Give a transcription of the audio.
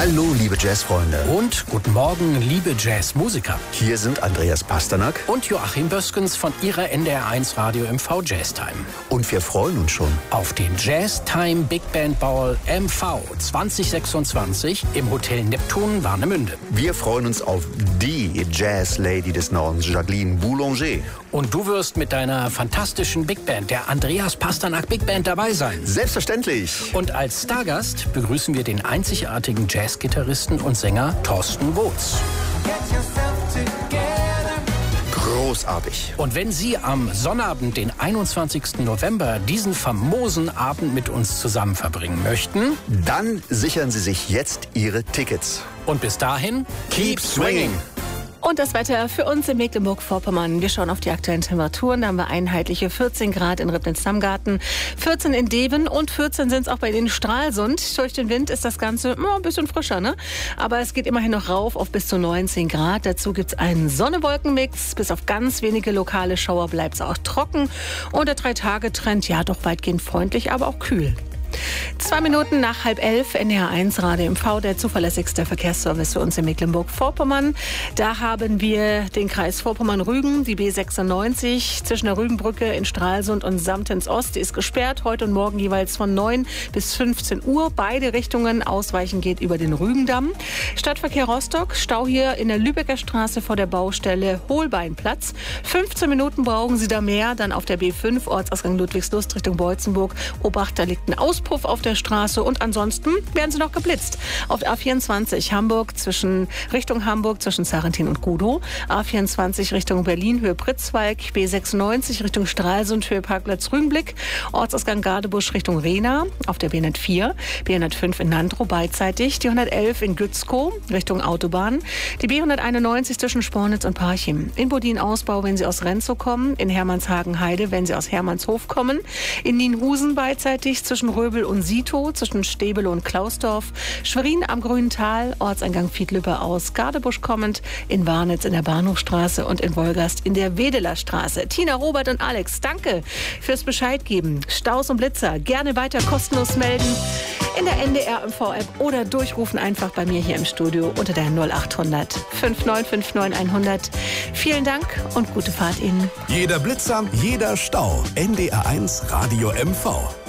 Hallo, liebe Jazzfreunde. Und guten Morgen, liebe Jazzmusiker. Hier sind Andreas Pasternak und Joachim Böskens von Ihrer NDR1 Radio MV Jazztime. Und wir freuen uns schon auf den Jazztime Big Band Ball MV 2026 im Hotel Neptun Warnemünde. Wir freuen uns auf die Jazz-Lady des Nordens, Jacqueline Boulanger. Und du wirst mit deiner fantastischen Big Band, der Andreas Pasternak Big Band, dabei sein. Selbstverständlich. Und als Stargast begrüßen wir den einzigartigen Jazzgitarristen und Sänger Thorsten Woods. Großartig. Und wenn Sie am Sonnabend, den 21. November, diesen famosen Abend mit uns zusammen verbringen möchten, dann sichern Sie sich jetzt Ihre Tickets. Und bis dahin, keep swinging! Und das Wetter für uns in Mecklenburg-Vorpommern. Wir schauen auf die aktuellen Temperaturen. Da haben wir einheitliche 14 Grad in Ribnitz-Samgarten, 14 in Deven und 14 sind es auch bei den Stralsund. Durch den Wind ist das Ganze ein bisschen frischer, ne? Aber es geht immerhin noch rauf auf bis zu 19 Grad. Dazu gibt es einen Sonne-Wolken-Mix. Bis auf ganz wenige lokale Schauer bleibt es auch trocken. Und der 3-Tage-Trend, ja doch weitgehend freundlich, aber auch kühl. 2 Minuten nach 10:30, NDR1 Radio MV, der zuverlässigste Verkehrsservice für uns in Mecklenburg-Vorpommern. Da haben wir den Kreis Vorpommern-Rügen, die B96 zwischen der Rügenbrücke in Stralsund und Samtens-Ost. Die ist gesperrt, heute und morgen jeweils von 9 bis 15 Uhr. Beide Richtungen, ausweichen geht über den Rügendamm. Stadtverkehr Rostock, Stau hier in der Lübecker Straße vor der Baustelle Holbeinplatz. 15 Minuten brauchen Sie da mehr, dann auf der B5, Ortsausgang Ludwigslust Richtung Beutzenburg. Obacht, da liegt ein Auspuff auf der Straße und ansonsten werden sie noch geblitzt. Auf der A24 Hamburg Richtung Hamburg zwischen Sarrentin und Gudow. A24 Richtung Berlin Höhe Pritzwalk. B96 Richtung Stralsund Höhe Parkplatz Rügenblick. Ortsausgang Gadebusch Richtung Rehna auf der B104. B105 in Nandrow beidseitig. Die 111 in Gützkow Richtung Autobahn. Die B191 zwischen Spornitz und Parchim. In Bodin-Ausbau, wenn Sie aus Renzow kommen. In Hermannshagen-Heide, wenn Sie aus Hermannshof kommen. In Nienhusen beidseitig zwischen Röbel und Sito, zwischen Stäbele und Klausdorf, Schwerin am Grünen Tal, Ortseingang Fiedlübbe aus Gadebusch kommend, in Warnitz in der Bahnhofstraße und in Wolgast in der Wedeler Straße. Tina, Robert und Alex, danke fürs Bescheid geben. Staus und Blitzer, gerne weiter kostenlos melden in der NDR MV-App oder durchrufen einfach bei mir hier im Studio unter der 0800 5959 100. Vielen Dank und gute Fahrt Ihnen. Jeder Blitzer, jeder Stau. NDR1 Radio MV.